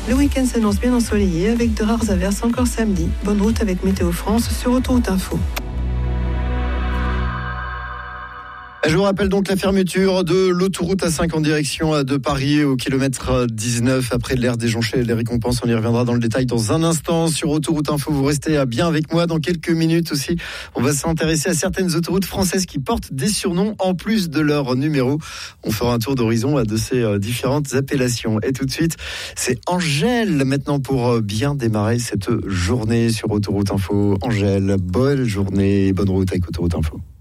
Le week-end s'annonce bien ensoleillé avec de rares averses encore samedi. Bonne route avec Météo France sur Autoroute Info. Je vous rappelle donc la fermeture de l'autoroute A5 en direction de Paris au kilomètre 19 après l'aire des jonchets et les récompenses. On y reviendra dans le détail dans un instant sur Autoroute Info. Vous restez bien avec moi dans quelques minutes aussi. On va s'intéresser à certaines autoroutes françaises qui portent des surnoms en plus de leur numéro. On fera un tour d'horizon de ces différentes appellations. Et tout de suite, c'est Angèle maintenant pour bien démarrer cette journée sur Autoroute Info. Angèle, bonne journée et bonne route avec Autoroute Info.